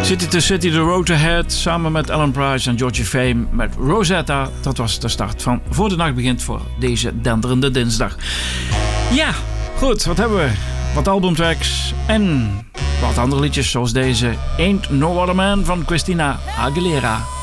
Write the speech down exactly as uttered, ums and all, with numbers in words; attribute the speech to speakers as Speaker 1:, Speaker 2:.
Speaker 1: City to City, The Road Ahead, samen met Alan Price en Georgie Fame met Rosetta. Dat was de start van Voor de Nacht Begint voor deze denderende dinsdag. Ja, goed, wat hebben we? Wat albumtracks en wat andere liedjes zoals deze Ain't No Other Man van Christina Aguilera.